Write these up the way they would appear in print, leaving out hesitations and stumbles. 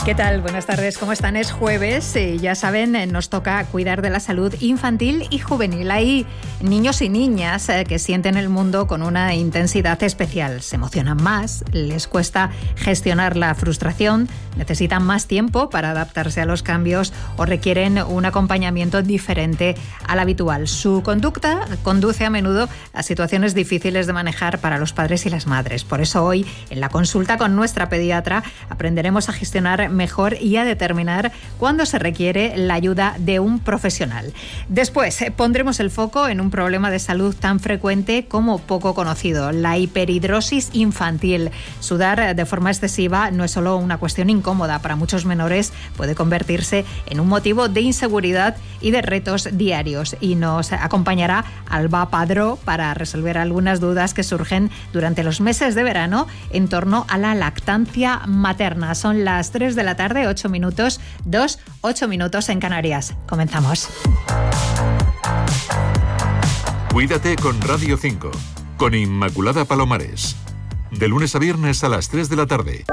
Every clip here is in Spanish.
¿Qué tal? Buenas tardes, ¿cómo están? Es jueves, ya saben, nos toca cuidar de la salud infantil y juvenil. Hay niños y niñas que sienten el mundo con una intensidad especial. Se emocionan más, les cuesta gestionar la frustración, necesitan más tiempo para adaptarse a los cambios o requieren un acompañamiento diferente al habitual. Su conducta conduce a menudo a situaciones difíciles de manejar para los padres y las madres. Por eso hoy, en la consulta con nuestra pediatra, aprenderemos a gestionar mejor y a determinar cuándo se requiere la ayuda de un profesional. Después pondremos el foco en un problema de salud tan frecuente como poco conocido, la hiperhidrosis infantil. Sudar de forma excesiva no es solo una cuestión incómoda, para muchos menores puede convertirse en un motivo de inseguridad y de retos diarios. Y nos acompañará Alba Padró para resolver algunas dudas que surgen durante los meses de verano en torno a la lactancia materna. Son las 3 de la tarde, 8 minutos, 8 minutos en Canarias. Comenzamos. Cuídate con Radio 5, con Inmaculada Palomares. De lunes a viernes a las 3 de la tarde.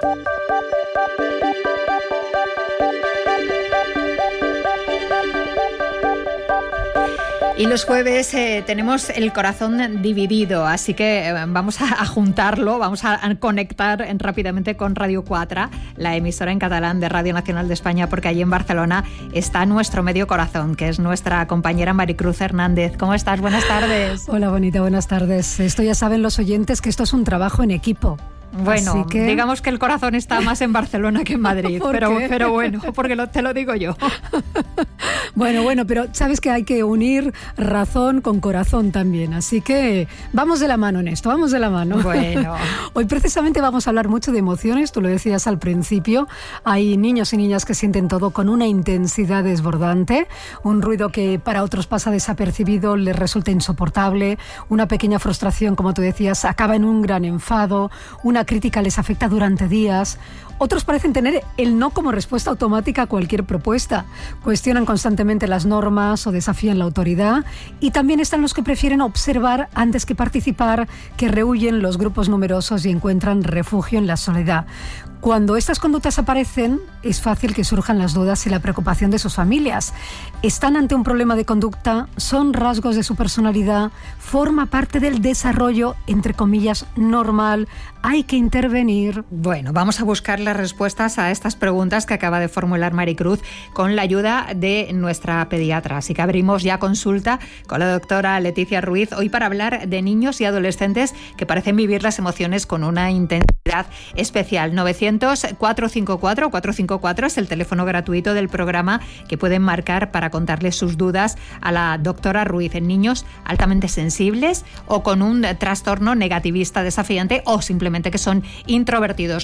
Y los jueves tenemos el corazón dividido, así que vamos a juntarlo, vamos a conectar rápidamente con Radio 4, la emisora en catalán de Radio Nacional de España, porque allí en Barcelona está nuestro medio corazón, que es nuestra compañera Maricruz Hernández. ¿Cómo estás? Buenas tardes. Hola, bonita, buenas tardes. Esto ya saben los oyentes que esto es un trabajo en equipo. Bueno, digamos que el corazón está más en Barcelona que en Madrid, pero bueno, porque te lo digo yo. Bueno, pero sabes que hay que unir razón con corazón también, así que vamos de la mano en esto, vamos de la mano. Bueno. Hoy precisamente vamos a hablar mucho de emociones, tú lo decías al principio, hay niños y niñas que sienten todo con una intensidad desbordante, un ruido que para otros pasa desapercibido, les resulta insoportable, una pequeña frustración, como tú decías, acaba en un gran enfado, una crítica les afecta durante días. Otros parecen tener el no como respuesta automática a cualquier propuesta. Cuestionan constantemente las normas o desafían la autoridad. Y también están los que prefieren observar antes que participar, que rehuyen los grupos numerosos y encuentran refugio en la soledad. Cuando estas conductas aparecen, es fácil que surjan las dudas y la preocupación de sus familias. ¿Están ante un problema de conducta? ¿Son rasgos de su personalidad? ¿Forma parte del desarrollo, entre comillas, normal? ¿Hay que intervenir? Bueno, vamos a buscar las respuestas a estas preguntas que acaba de formular Maricruz con la ayuda de nuestra pediatra. Así que abrimos ya consulta con la doctora Leticia Ruiz, hoy para hablar de niños y adolescentes que parecen vivir las emociones con una intensidad especial. 900-454-454 es el teléfono gratuito del programa que pueden marcar para contarles sus dudas a la doctora Ruiz en niños altamente sensibles o con un trastorno negativista desafiante o simplemente que son introvertidos.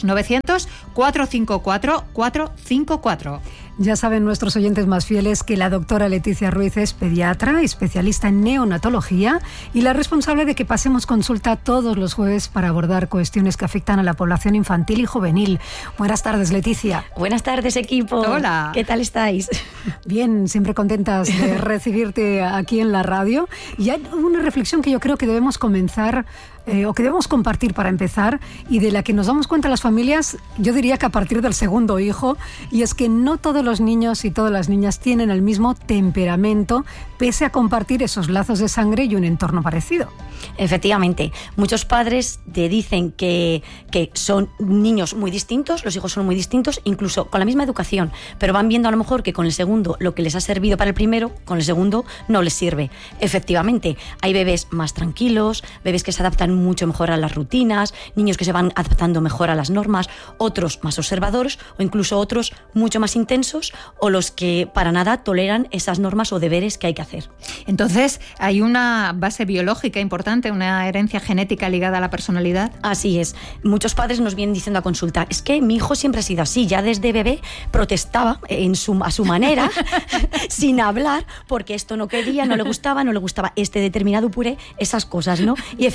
900-454-454. Ya saben nuestros oyentes más fieles que la doctora Leticia Ruiz es pediatra, especialista en neonatología y la responsable de que pasemos consulta todos los jueves para abordar cuestiones que afectan a la población infantil y juvenil. Buenas tardes, Leticia. Buenas tardes, equipo. Hola. ¿Qué tal estáis? Bien, siempre contentas de recibirte aquí en la radio. Y hay una reflexión que yo creo que debemos comenzar o que debemos compartir para empezar y de la que nos damos cuenta las familias, yo diría que a partir del segundo hijo, y es que no todos los niños y todas las niñas tienen el mismo temperamento, pese a compartir esos lazos de sangre y un entorno parecido. Efectivamente, muchos padres te dicen que son niños muy distintos, los hijos son muy distintos, incluso con la misma educación, pero van viendo a lo mejor que con el segundo lo que les ha servido para el primero, con el segundo no les sirve. Efectivamente, hay bebés más tranquilos, bebés que se adaptan mucho mejor a las rutinas, niños que se van adaptando mejor a las normas, otros más observadores o incluso otros mucho más intensos o los que para nada toleran esas normas o deberes que hay que hacer. Entonces, ¿hay una base biológica importante, una herencia genética ligada a la personalidad? Así es. Muchos padres nos vienen diciendo a consulta, es que mi hijo siempre ha sido así, ya desde bebé protestaba a su manera, sin hablar, porque esto no quería, no le gustaba este determinado puré, esas cosas, ¿no? Y efectivamente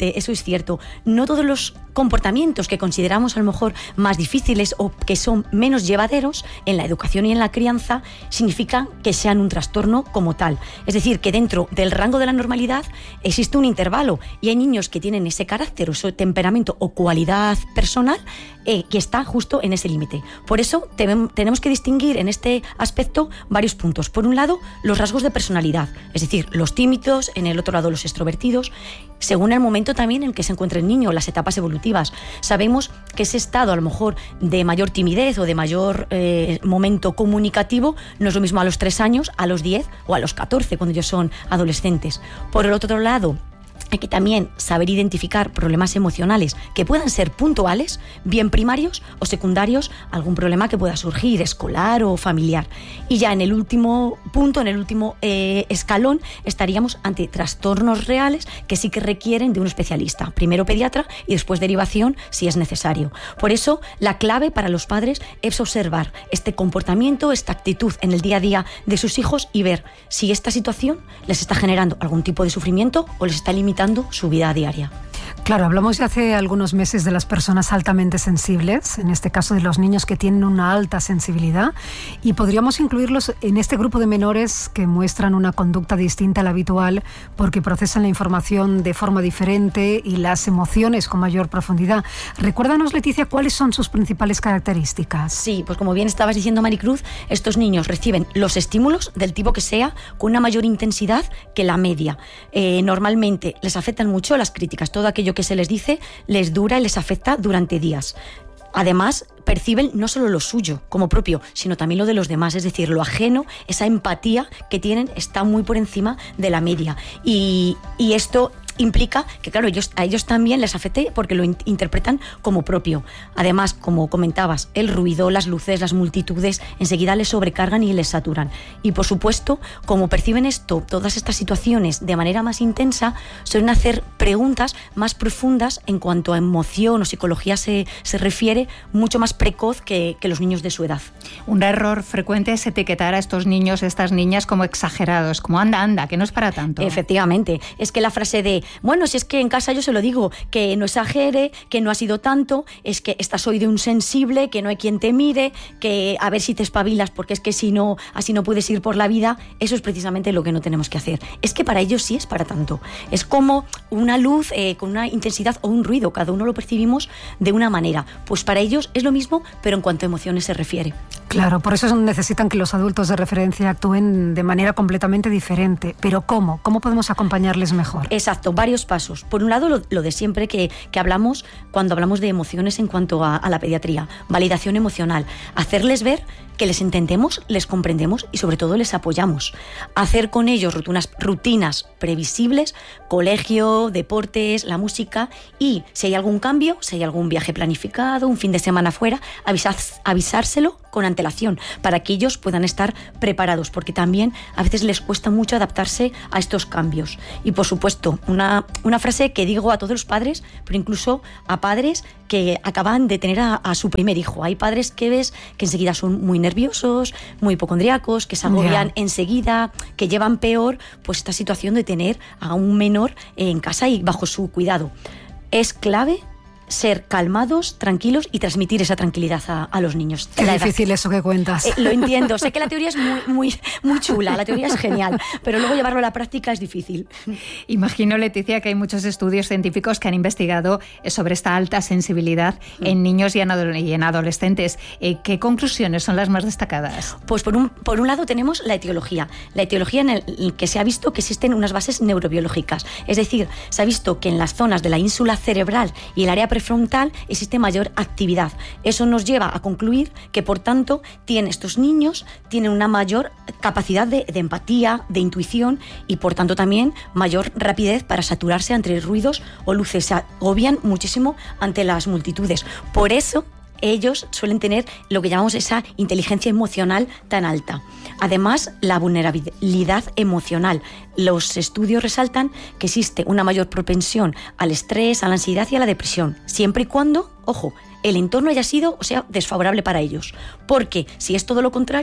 Efectivamente, eso es cierto. No todos los comportamientos que consideramos a lo mejor más difíciles o que son menos llevaderos en la educación y en la crianza significa que sean un trastorno como tal. Es decir, que dentro del rango de la normalidad existe un intervalo y hay niños que tienen ese carácter o ese temperamento o cualidad personal que está justo en ese límite. Por eso tenemos que distinguir en este aspecto varios puntos. Por un lado, los rasgos de personalidad, es decir, los tímidos, en el otro lado los extrovertidos, según el momento también en el que se encuentra el niño, las etapas evolutivas. Sabemos que ese estado a lo mejor de mayor timidez o de mayor momento comunicativo no es lo mismo a los 3 años, a los 10 o a los 14 cuando ellos son adolescentes. Por el otro lado, hay que también saber identificar problemas emocionales que puedan ser puntuales, bien primarios o secundarios, algún problema que pueda surgir, escolar o familiar. Y ya en el último punto, en el último escalón, estaríamos ante trastornos reales que sí que requieren de un especialista, primero pediatra y después derivación si es necesario. Por eso, la clave para los padres es observar este comportamiento, esta actitud en el día a día de sus hijos y ver si esta situación les está generando algún tipo de sufrimiento o les está limitando su vida diaria. Claro, hablamos ya hace algunos meses de las personas altamente sensibles, en este caso de los niños que tienen una alta sensibilidad, y podríamos incluirlos en este grupo de menores que muestran una conducta distinta a la habitual porque procesan la información de forma diferente y las emociones con mayor profundidad. Recuérdanos, Leticia, ¿cuáles son sus principales características? Sí, pues como bien estabas diciendo, Maricruz, estos niños reciben los estímulos del tipo que sea con una mayor intensidad que la media. Normalmente les afectan mucho las críticas, todo aquello que se les dice les dura y les afecta durante días. Además, perciben no solo lo suyo como propio, sino también lo de los demás, es decir, lo ajeno, esa empatía que tienen está muy por encima de la media. Y esto implica que, claro, a ellos también les afecte porque lo interpretan como propio. Además, como comentabas, el ruido, las luces, las multitudes, enseguida les sobrecargan y les saturan. Y, por supuesto, como perciben todas estas situaciones de manera más intensa, suelen hacer preguntas más profundas en cuanto a emoción o psicología se refiere, mucho más precoz que los niños de su edad. Un error frecuente es etiquetar a estos niños, estas niñas, como exagerados, como anda, que no es para tanto. Efectivamente, es que la frase de bueno, si es que en casa yo se lo digo, que no exagere, que no ha sido tanto, es que estás hoy de un sensible, que no hay quien te mire, que a ver si te espabilas, porque es que si no, así no puedes ir por la vida. Eso es precisamente lo que no tenemos que hacer. Es que para ellos sí es para tanto. Es como una luz con una intensidad o un ruido, cada uno lo percibimos de una manera. Pues para ellos es lo mismo, pero en cuanto a emociones se refiere. Claro, por eso necesitan que los adultos de referencia actúen de manera completamente diferente. Pero ¿cómo? ¿Cómo podemos acompañarles mejor? Exacto, varios pasos. Por un lado, lo de siempre que hablamos cuando hablamos de emociones en cuanto a la pediatría. Validación emocional. Hacerles ver que les entendemos, les comprendemos y sobre todo les apoyamos. Hacer con ellos rutinas previsibles, colegio, deportes, la música, y si hay algún cambio, si hay algún viaje planificado, un fin de semana fuera, avisárselo con antelación para que ellos puedan estar preparados, porque también a veces les cuesta mucho adaptarse a estos cambios. Y por supuesto, una frase que digo a todos los padres, pero incluso a padres que acaban de tener a su primer hijo. Hay padres que ves que enseguida son muy nerviosos, muy hipocondríacos, que se agobian enseguida, que llevan peor pues esta situación de tener a un menor en casa y bajo su cuidado. Es clave ser calmados, tranquilos y transmitir esa tranquilidad a los niños. Qué difícil eso que cuentas. Lo entiendo, sé que la teoría es muy chula, la teoría es genial, pero luego llevarlo a la práctica es difícil. Imagino, Leticia, que hay muchos estudios científicos que han investigado sobre esta alta sensibilidad en niños y en adolescentes. ¿Qué conclusiones son las más destacadas? Pues por un lado tenemos la etiología. La etiología en el que se ha visto que existen unas bases neurobiológicas. Es decir, se ha visto que en las zonas de la ínsula cerebral y el área prefrontal existe mayor actividad. Eso nos lleva a concluir que, por tanto, estos niños tienen una mayor capacidad de empatía, de intuición y, por tanto, también mayor rapidez para saturarse ante ruidos o luces. Se agobian muchísimo ante las multitudes. Por eso, ellos suelen tener lo que llamamos esa inteligencia emocional tan alta. Además, la vulnerabilidad emocional. Los estudios resaltan que existe una mayor propensión al estrés, a la ansiedad y a la depresión, siempre y cuando, ojo, el entorno haya sido, desfavorable para ellos. Porque si es todo lo contrario,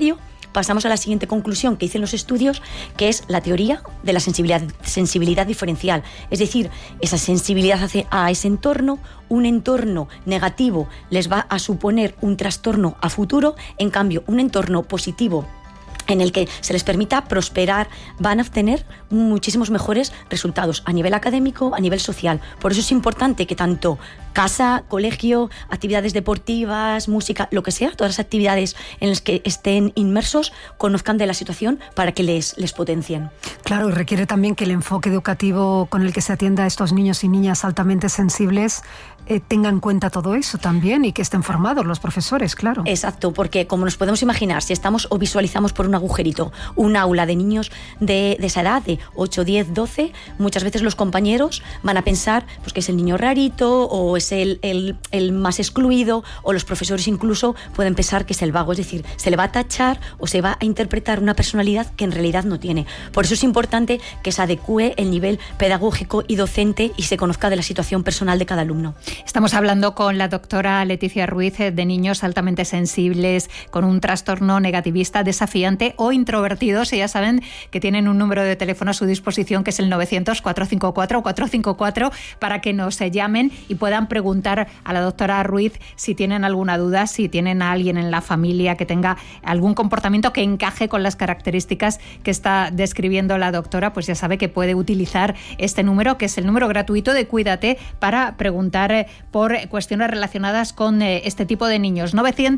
pasamos a la siguiente conclusión que dicen los estudios, que es la teoría de la sensibilidad diferencial. Es decir, esa sensibilidad a ese entorno, un entorno negativo les va a suponer un trastorno a futuro, en cambio, un entorno positivo en el que se les permita prosperar, van a obtener muchísimos mejores resultados a nivel académico, a nivel social. Por eso es importante que tanto casa, colegio, actividades deportivas, música, lo que sea, todas las actividades en las que estén inmersos, conozcan de la situación para que les potencien. Claro, y requiere también que el enfoque educativo con el que se atienda a estos niños y niñas altamente sensibles tenga en cuenta todo eso también y que estén formados los profesores, claro. Exacto, porque como nos podemos imaginar, si estamos o visualizamos por un agujerito un aula de niños de esa edad, de 8, 10, 12, muchas veces los compañeros van a pensar pues, que es el niño rarito o es el más excluido, o los profesores incluso pueden pensar que es el vago, es decir, se le va a tachar o se va a interpretar una personalidad que en realidad no tiene. Por eso es importante que se adecue el nivel pedagógico y docente y se conozca de la situación personal de cada alumno. Estamos hablando con la doctora Leticia Ruiz de niños altamente sensibles con un trastorno negativista desafiante o introvertidos, y ya saben que tienen un número de teléfono a su disposición que es el 900-454-454 para que nos llamen y puedan preguntar a la doctora Ruiz si tienen alguna duda, si tienen a alguien en la familia que tenga algún comportamiento que encaje con las características que está describiendo la doctora, pues ya sabe que puede utilizar este número, que es el número gratuito de Cuídate, para preguntar por cuestiones relacionadas con este tipo de niños.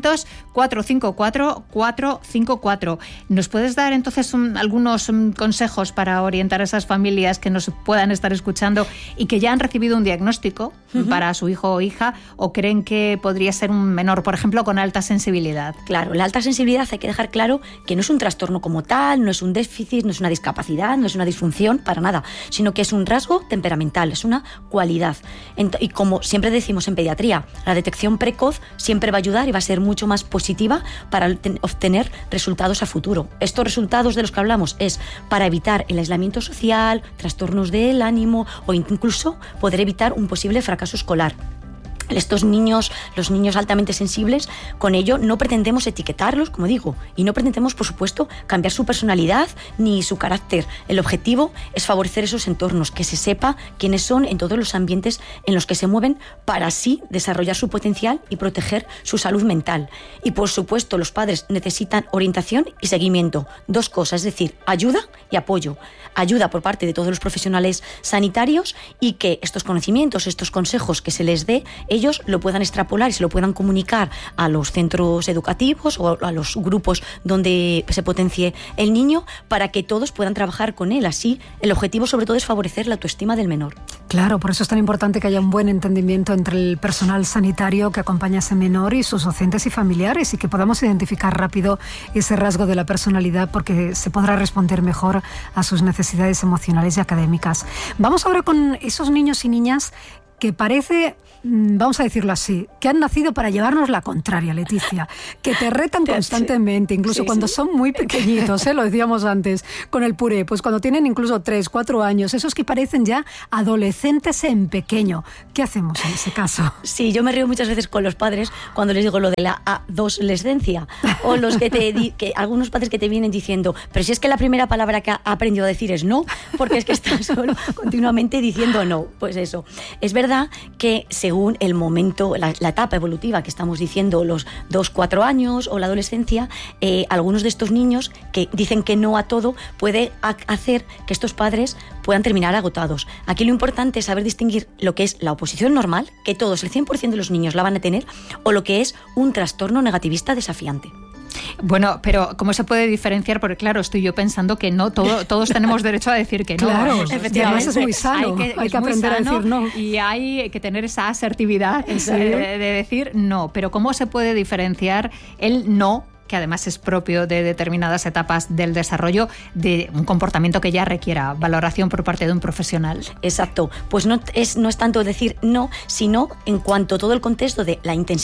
900-454-454. ¿Nos puedes dar entonces algunos consejos para orientar a esas familias que nos puedan estar escuchando y que ya han recibido un diagnóstico para su hijo o hija, o creen que podría ser un menor, por ejemplo, con alta sensibilidad? Claro, la alta sensibilidad hay que dejar claro que no es un trastorno como tal, no es un déficit, no es una discapacidad, no es una disfunción, para nada, sino que es un rasgo temperamental, es una cualidad. Y como siempre decimos en pediatría, la detección precoz siempre va a ayudar y va a ser mucho más positiva para obtener resultados a futuro. Estos resultados de los que hablamos es para evitar el aislamiento social, trastornos del ánimo o incluso poder evitar un posible fracaso escolar. Estos niños, los niños altamente sensibles, con ello no pretendemos etiquetarlos, como digo, y no pretendemos, por supuesto, cambiar su personalidad ni su carácter. El objetivo es favorecer esos entornos, que se sepa quiénes son en todos los ambientes en los que se mueven, para así desarrollar su potencial y proteger su salud mental. Y, por supuesto, los padres necesitan orientación y seguimiento. Dos cosas, es decir, ayuda y apoyo. Ayuda por parte de todos los profesionales sanitarios y que estos conocimientos, estos consejos que se les dé, ellos lo puedan extrapolar y se lo puedan comunicar a los centros educativos o a los grupos donde se potencie el niño, para que todos puedan trabajar con él. Así, el objetivo sobre todo es favorecer la autoestima del menor. Claro, por eso es tan importante que haya un buen entendimiento entre el personal sanitario que acompaña a ese menor y sus docentes y familiares, y que podamos identificar rápido ese rasgo de la personalidad, porque se podrá responder mejor a sus necesidades emocionales y académicas. Vamos ahora con esos niños y niñas que parece, vamos a decirlo así, que han nacido para llevarnos la contraria, Leticia, que te retan constantemente, incluso cuando son muy pequeñitos, lo decíamos antes, con el puré, pues cuando tienen incluso 3, 4 años, esos que parecen ya adolescentes en pequeño. ¿Qué hacemos en ese caso? Sí, yo me río muchas veces con los padres cuando les digo lo de la adolescencia, o los que algunos padres que te vienen diciendo, pero si es que la primera palabra que ha aprendido a decir es no, porque es que está solo continuamente diciendo no. Pues eso, es verdad que según el momento, la etapa evolutiva que estamos diciendo, los 2, 4 años o la adolescencia, algunos de estos niños que dicen que no a todo puede hacer que estos padres puedan terminar agotados. Aquí lo importante es saber distinguir lo que es la oposición normal, que todos, el 100% de los niños la van a tener, o lo que es un trastorno negativista desafiante. Bueno, pero ¿cómo se puede diferenciar? Porque claro, estoy yo pensando que no, todos tenemos derecho a decir que no. Claro, efectivamente, es muy sano, hay que aprender a decir no. Y hay que tener esa asertividad de decir no. Pero ¿cómo se puede diferenciar el no, que además es propio de determinadas etapas del desarrollo, de un comportamiento que ya requiera valoración por parte de un profesional? Exacto, pues no es tanto decir no, sino en cuanto a todo el contexto de la intensidad,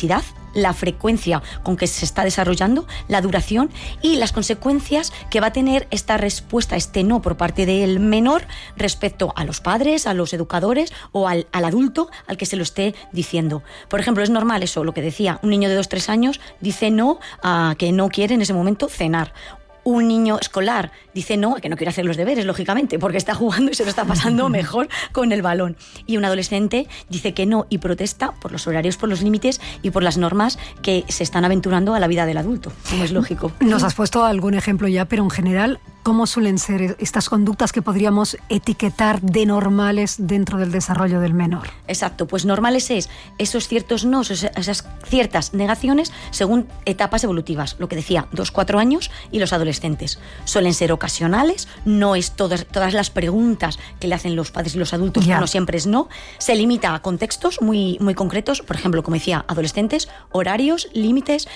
la frecuencia con que se está desarrollando, la duración y las consecuencias que va a tener esta respuesta, este no por parte del menor respecto a los padres, a los educadores o al adulto al que se lo esté diciendo. Por ejemplo, es normal eso, lo que decía, un niño de 2-3 años dice no a que no quiere en ese momento cenar. Un niño escolar dice no, que no quiere hacer los deberes, lógicamente, porque está jugando y se lo está pasando mejor con el balón. Y un adolescente dice que no y protesta por los horarios, por los límites y por las normas que se están aventurando a la vida del adulto, como es lógico. Nos has puesto algún ejemplo ya, pero en general, ¿cómo suelen ser estas conductas que podríamos etiquetar de normales dentro del desarrollo del menor? Exacto, pues normales es esos ciertos no, esas ciertas negaciones según etapas evolutivas, lo que decía, 2-4 años y los adolescentes. Suelen ser ocasionales, no es todas las preguntas que le hacen los padres y los adultos, no siempre es no. Se limita a contextos muy, muy concretos, por ejemplo, como decía, adolescentes, horarios, límites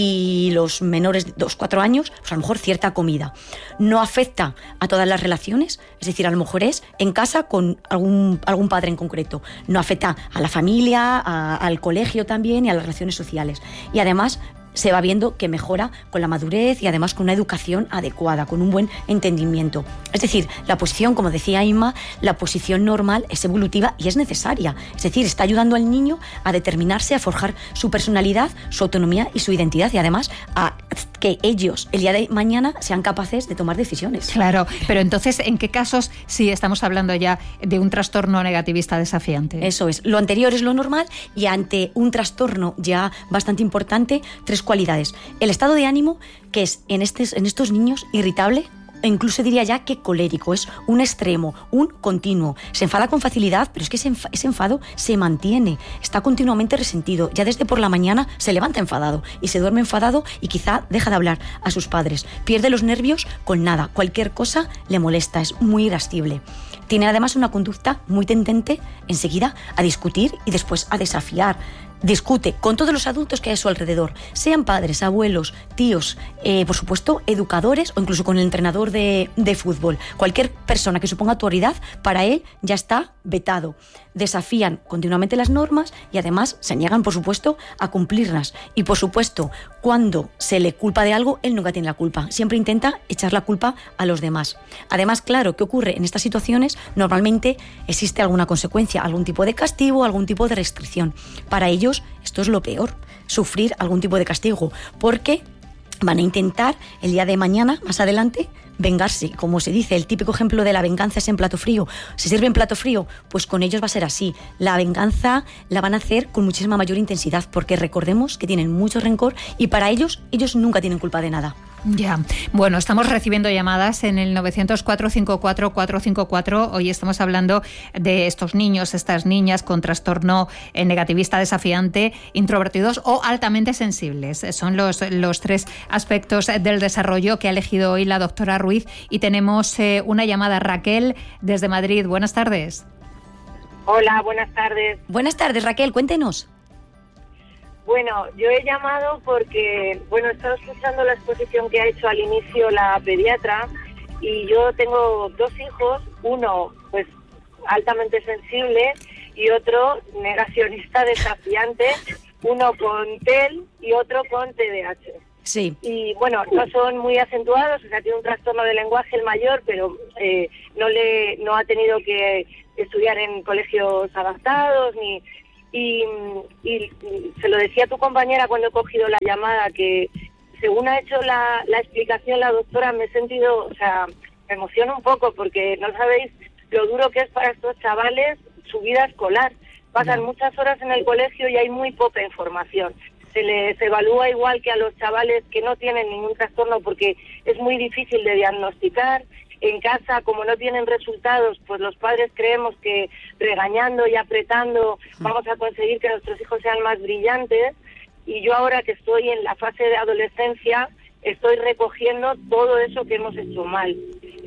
y los menores de 2-4 años, pues a lo mejor cierta comida. No afecta a todas las relaciones, es decir, a lo mejor es en casa con algún padre en concreto. No afecta a la familia, al colegio también y a las relaciones sociales. Y además se va viendo que mejora con la madurez y además con una educación adecuada, con un buen entendimiento. Es decir, la posición, como decía Inma, la posición normal es evolutiva y es necesaria. Es decir, está ayudando al niño a determinarse, a forjar su personalidad, su autonomía y su identidad y además a que ellos el día de mañana sean capaces de tomar decisiones. Claro, pero entonces, ¿en qué casos sí estamos hablando ya de un trastorno negativista desafiante? Eso es, lo anterior es lo normal y ante un trastorno ya bastante importante, 3 cualidades. El estado de ánimo, que es en estos niños irritable, e incluso diría ya que colérico, es un extremo, un continuo. Se enfada con facilidad, pero es que ese enfado se mantiene, está continuamente resentido. Ya desde por la mañana se levanta enfadado y se duerme enfadado y quizá deja de hablar a sus padres. Pierde los nervios con nada, cualquier cosa le molesta, es muy irascible. Tiene además una conducta muy tendente enseguida a discutir y después a desafiar. Discute con todos los adultos que hay a su alrededor, sean padres, abuelos, tíos, por supuesto, educadores o incluso con el entrenador de fútbol. Cualquier persona que suponga autoridad, para él ya está vetado. Desafían continuamente las normas y además se niegan, por supuesto, a cumplirlas. Y, por supuesto, cuando se le culpa de algo, él nunca tiene la culpa. Siempre intenta echar la culpa a los demás. Además, claro, ¿qué ocurre? En estas situaciones normalmente existe alguna consecuencia, algún tipo de castigo, algún tipo de restricción. Para ellos esto es lo peor, sufrir algún tipo de castigo, porque van a intentar el día de mañana, más adelante, vengarse. Como se dice, el típico ejemplo de la venganza es en plato frío. ¿Se sirve en plato frío? Pues con ellos va a ser así. La venganza la van a hacer con muchísima mayor intensidad, porque recordemos que tienen mucho rencor y para ellos nunca tienen culpa de nada. Ya, bueno, estamos recibiendo llamadas en el 900-454-454. Hoy estamos hablando de estos niños, estas niñas con trastorno negativista desafiante, introvertidos o altamente sensibles. Son los 3 aspectos del desarrollo que ha elegido hoy la doctora Ruiz. Y tenemos una llamada, Raquel, desde Madrid. Buenas tardes. Hola, buenas tardes. Buenas tardes, Raquel, cuéntenos. Bueno, yo he llamado porque, he estado escuchando la exposición que ha hecho al inicio la pediatra y yo tengo 2 hijos, uno pues altamente sensible y otro negacionista desafiante, uno con TEL y otro con TDAH. Sí. Y bueno, no son muy acentuados, o sea, tiene un trastorno de lenguaje el mayor, pero no ha tenido que estudiar en colegios adaptados y se lo decía a tu compañera cuando he cogido la llamada, que según ha hecho la explicación la doctora, me he sentido, o sea, me emociona un poco porque no sabéis lo duro que es para estos chavales su vida escolar. Pasan muchas horas en el colegio y hay muy poca información. Se les evalúa igual que a los chavales que no tienen ningún trastorno porque es muy difícil de diagnosticar. En casa, como no tienen resultados, pues los padres creemos que regañando y apretando vamos a conseguir que nuestros hijos sean más brillantes. Y yo ahora que estoy en la fase de adolescencia, estoy recogiendo todo eso que hemos hecho mal.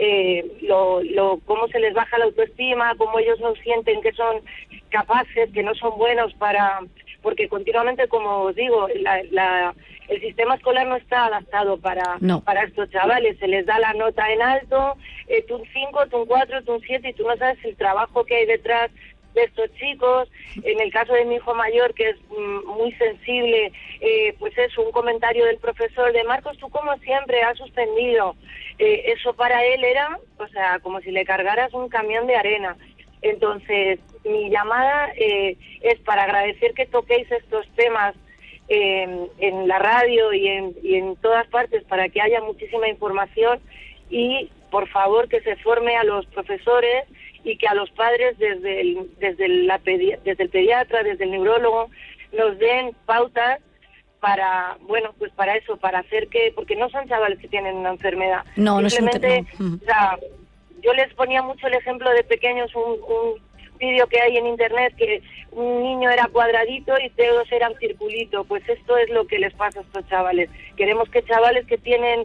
Cómo se les baja la autoestima, cómo ellos no sienten que son capaces, que no son buenos porque continuamente, como os digo, el sistema escolar no está adaptado para estos chavales. Se les da la nota en alto, tú un 5, tú un 4, tú un 7, y tú no sabes el trabajo que hay detrás de estos chicos. En el caso de mi hijo mayor, que es muy sensible, pues es un comentario del profesor de Marcos, tú como siempre has suspendido. Eso para él era, o sea, como si le cargaras un camión de arena. Entonces, mi llamada es para agradecer que toquéis estos temas en la radio y en todas partes, para que haya muchísima información, y por favor que se forme a los profesores y que a los padres desde el pediatra, desde el neurólogo, nos den pautas para, bueno, pues para eso, para hacer que, porque no son chavales que tienen una enfermedad. No, simplemente, o sea, yo les ponía mucho el ejemplo de pequeños, un vídeo que hay en internet, que un niño era cuadradito y todos eran circulito. Pues esto es lo que les pasa a estos chavales. Queremos que chavales que tienen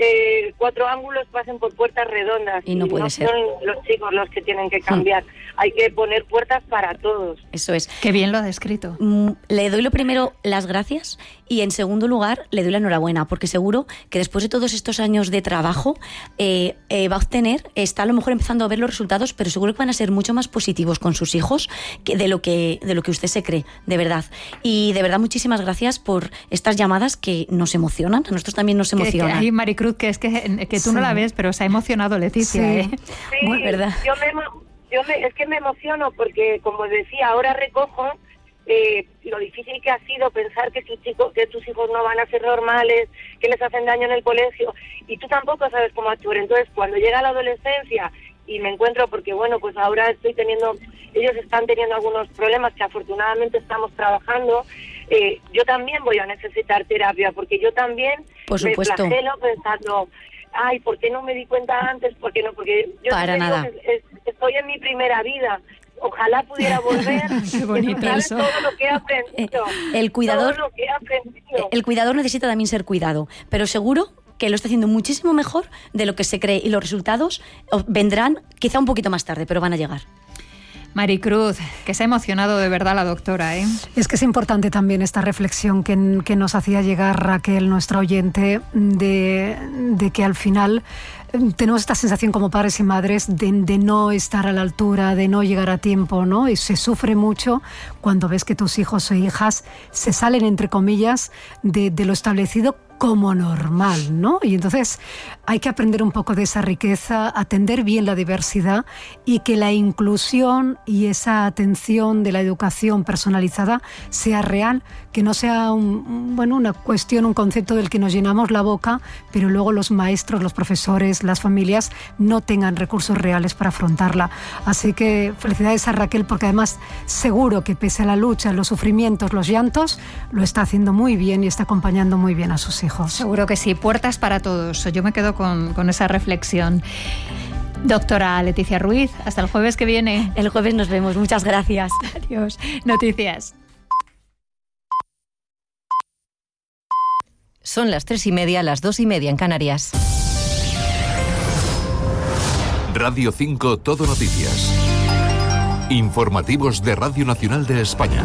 4 ángulos pasen por puertas redondas, y no puede ser. Son los chicos los que tienen que cambiar. Hay que poner puertas para todos. Eso es. Qué bien lo ha descrito. Le doy lo primero las gracias, y en segundo lugar le doy la enhorabuena, porque seguro que después de todos estos años de trabajo va a obtener, está a lo mejor empezando a ver los resultados, pero seguro que van a ser mucho más positivos con sus hijos de lo que usted se cree, de verdad. Y de verdad, muchísimas gracias por estas llamadas que nos emocionan, a nosotros también nos emocionan. Ay, Maricruz, que es que tú no la ves, pero se ha emocionado Leticia. Sí, Muy verdad. Es que me emociono porque, como decía, ahora recojo lo difícil que ha sido pensar que tus hijos no van a ser normales, que les hacen daño en el colegio, y tú tampoco sabes cómo actuar. Entonces, cuando llega la adolescencia y me encuentro, porque bueno, pues ahora ellos están teniendo algunos problemas que afortunadamente estamos trabajando, yo también voy a necesitar terapia, porque yo también me flagelo pensando, ay, ¿por qué no me di cuenta antes? ¿Por qué no? Porque yo para nada. Estoy en mi primera vida. Ojalá pudiera volver. Qué bonito eso. Todo lo que he aprendido. El cuidador, todo lo que he aprendido. El cuidador necesita también ser cuidado, pero seguro que lo está haciendo muchísimo mejor de lo que se cree, y los resultados vendrán quizá un poquito más tarde, pero van a llegar. Maricruz, que se ha emocionado de verdad la doctora, ¿eh? Es que es importante también esta reflexión que nos hacía llegar Raquel, nuestra oyente, de que al final tenemos esta sensación como padres y madres de no estar a la altura, de no llegar a tiempo, ¿no? Y se sufre mucho cuando ves que tus hijos o hijas se salen, entre comillas, de lo establecido como normal, ¿no? Y entonces hay que aprender un poco de esa riqueza, atender bien la diversidad, y que la inclusión y esa atención de la educación personalizada sea real, que no sea una cuestión, un concepto del que nos llenamos la boca, pero luego los maestros, los profesores, las familias no tengan recursos reales para afrontarla. Así que felicidades a Raquel, porque además seguro que pese a la lucha, los sufrimientos, los llantos, lo está haciendo muy bien y está acompañando muy bien a sus hijos. Seguro que sí, puertas para todos. Yo me quedo con esa reflexión. Doctora Leticia Ruiz, hasta el jueves que viene. El jueves nos vemos, muchas gracias. Adiós. Noticias. Son las 3:30, las 2:30 en Canarias. Radio 5 Todo Noticias. Informativos de Radio Nacional de España.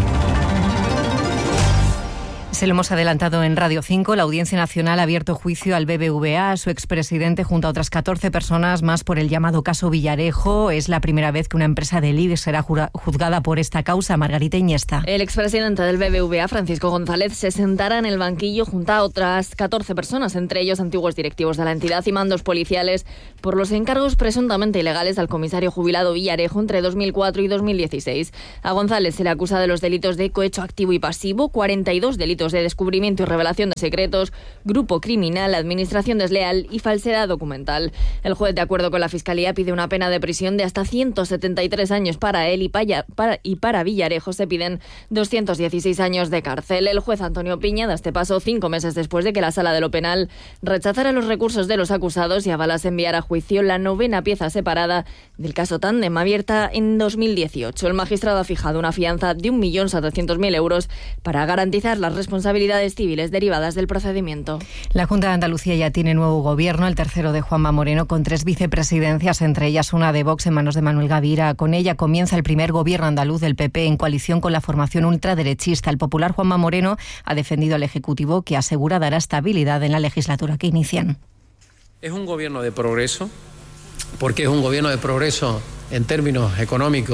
Se lo hemos adelantado en Radio 5. La Audiencia Nacional ha abierto juicio al BBVA, a su expresidente, junto a otras 14 personas más por el llamado caso Villarejo. Es la primera vez que una empresa del IBEX será juzgada por esta causa. Margarita Iniesta. El expresidente del BBVA, Francisco González, se sentará en el banquillo junto a otras 14 personas, entre ellos antiguos directivos de la entidad y mandos policiales, por los encargos presuntamente ilegales al comisario jubilado Villarejo entre 2004 y 2016. A González se le acusa de los delitos de cohecho activo y pasivo, 42 delitos de descubrimiento y revelación de secretos, grupo criminal, administración desleal y falsedad documental. El juez, de acuerdo con la Fiscalía, pide una pena de prisión de hasta 173 años para él, y para Villarejo se piden 216 años de cárcel. El juez Antonio Piña da este paso 5 meses después de que la Sala de lo Penal rechazara los recursos de los acusados y avalase enviar a juicio la 9ª pieza separada del caso Tándem, abierta en 2018. El magistrado ha fijado una fianza de 1.700.000 euros para garantizar las responsabilidades civiles derivadas del procedimiento. La Junta de Andalucía ya tiene nuevo gobierno, el tercero de Juanma Moreno, con 3 vicepresidencias, entre ellas una de Vox en manos de Manuel Gavira. Con ella comienza el primer gobierno andaluz del PP en coalición con la formación ultraderechista. El popular Juanma Moreno ha defendido al Ejecutivo, que asegura dará estabilidad en la legislatura que inician. Es un gobierno de progreso, porque es un gobierno de progreso en términos económicos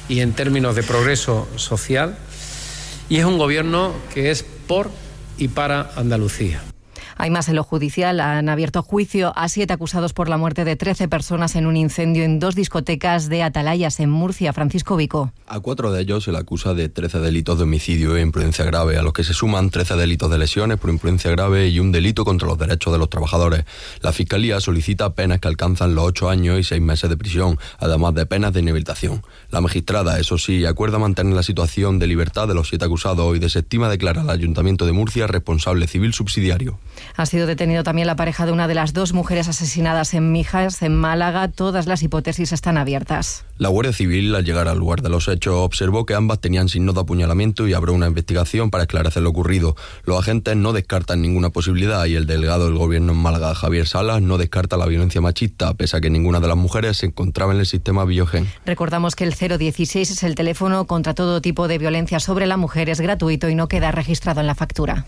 y en términos de progreso social, y es un gobierno que es por y para Andalucía. Hay más en lo judicial. Han abierto juicio a 7 acusados por la muerte de 13 personas en un incendio en 2 discotecas de Atalayas, en Murcia. Francisco Vico. A 4 de ellos se le acusa de 13 delitos de homicidio e imprudencia grave, a los que se suman 13 delitos de lesiones por imprudencia grave y un delito contra los derechos de los trabajadores. La Fiscalía solicita penas que alcanzan los 8 años y 6 meses de prisión, además de penas de inhabilitación. La magistrada, eso sí, acuerda mantener la situación de libertad de los 7 acusados y desestima declarar al Ayuntamiento de Murcia responsable civil subsidiario. Ha sido detenido también la pareja de una de las 2 mujeres asesinadas en Mijas, en Málaga. Todas las hipótesis están abiertas. La Guardia Civil, al llegar al lugar de los hechos, observó que ambas tenían signos de apuñalamiento y abrió una investigación para esclarecer lo ocurrido. Los agentes no descartan ninguna posibilidad y el delegado del Gobierno en Málaga, Javier Salas, no descarta la violencia machista, pese a que ninguna de las mujeres se encontraba en el sistema Biogen. Recordamos que el 016 es el teléfono contra todo tipo de violencia sobre la mujer, es gratuito y no queda registrado en la factura.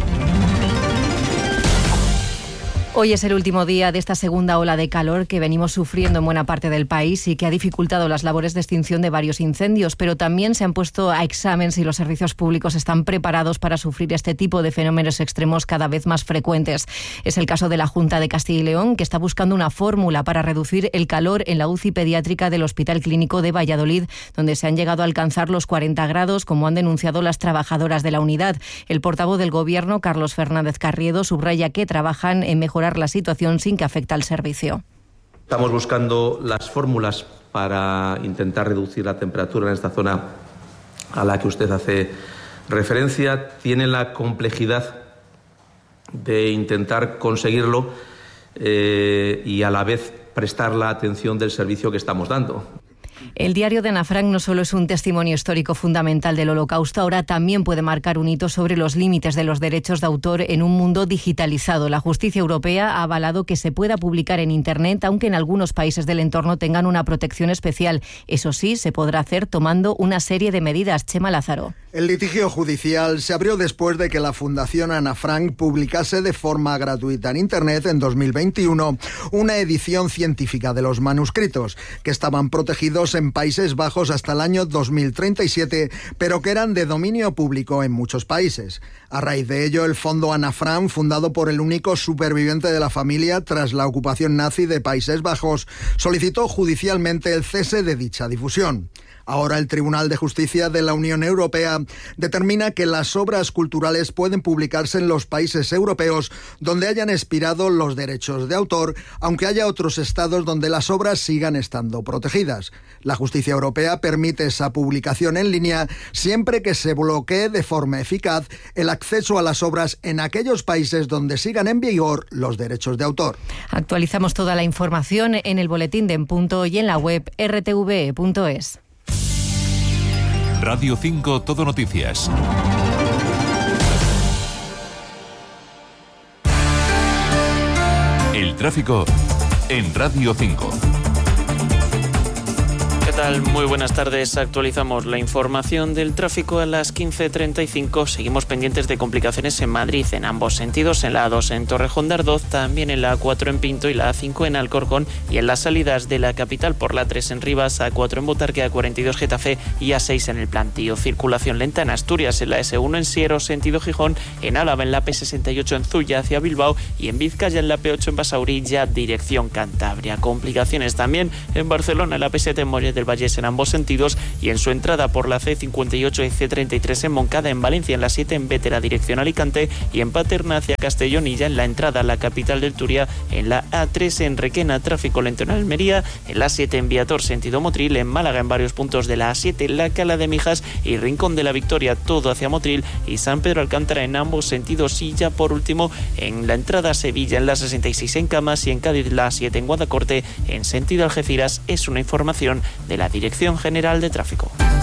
Hoy es el último día de esta segunda ola de calor que venimos sufriendo en buena parte del país y que ha dificultado las labores de extinción de varios incendios, pero también se han puesto a examen si los servicios públicos están preparados para sufrir este tipo de fenómenos extremos cada vez más frecuentes. Es el caso de la Junta de Castilla y León, que está buscando una fórmula para reducir el calor en la UCI pediátrica del Hospital Clínico de Valladolid, donde se han llegado a alcanzar los 40 grados, como han denunciado las trabajadoras de la unidad. El portavoz del Gobierno, Carlos Fernández Carriedo, subraya que trabajan en mejorar la situación sin que afecte al servicio. Estamos buscando las fórmulas para intentar reducir la temperatura en esta zona a la que usted hace referencia. Tiene la complejidad de intentar conseguirlo y a la vez prestar la atención del servicio que estamos dando. El diario de Ana Frank no solo es un testimonio histórico fundamental del Holocausto, ahora también puede marcar un hito sobre los límites de los derechos de autor en un mundo digitalizado. La justicia europea ha avalado que se pueda publicar en Internet, aunque en algunos países del entorno tengan una protección especial. Eso sí, se podrá hacer tomando una serie de medidas. Chema Lázaro. El litigio judicial se abrió después de que la Fundación Ana Frank publicase de forma gratuita en Internet en 2021 una edición científica de los manuscritos, que estaban protegidos en Países Bajos hasta el año 2037, pero que eran de dominio público en muchos países. A raíz de ello, el Fondo Ana Frank, fundado por el único superviviente de la familia tras la ocupación nazi de Países Bajos, solicitó judicialmente el cese de dicha difusión. Ahora el Tribunal de Justicia de la Unión Europea determina que las obras culturales pueden publicarse en los países europeos donde hayan expirado los derechos de autor, aunque haya otros estados donde las obras sigan estando protegidas. La justicia europea permite esa publicación en línea siempre que se bloquee de forma eficaz el acceso a las obras en aquellos países donde sigan en vigor los derechos de autor. Actualizamos toda la información en el boletín de En Punto y en la web rtve.es. Radio 5 Todo Noticias. El tráfico en Radio 5. ¿Qué tal? Muy buenas tardes. Actualizamos la información del tráfico a las 15:35. Seguimos pendientes de complicaciones en Madrid en ambos sentidos, en la A2 en Torrejón de Ardoz, también en la A4 en Pinto y la A5 en Alcorcón, y en las salidas de la capital por la A3 en Rivas, A4 en Botarque, A42 Getafe y A6 en el Plantío. Circulación lenta en Asturias, en la S1 en Siero, sentido Gijón, en Álava en la P68 en Zuya hacia Bilbao y en Vizcaya en la P8 en Basauri, ya dirección Cantabria. Complicaciones también en Barcelona, en la P7 en Mollet del Vallés en ambos sentidos y en su entrada por la C58 y C33 en Moncada, en Valencia en la 7 en Bétera dirección Alicante y en Paterna hacia Castellón, y ya en la entrada a la capital del Turia en la A3 en Requena, tráfico lento en Almería, en la 7 en Viator sentido Motril, en Málaga en varios puntos de la A7, la Cala de Mijas y Rincón de la Victoria todo hacia Motril y San Pedro Alcántara en ambos sentidos, y ya por último en la entrada a Sevilla en la 66 en Camas y en Cádiz la 7 en Guadacorte en sentido Algeciras. Es una información de la Dirección General de Tráfico.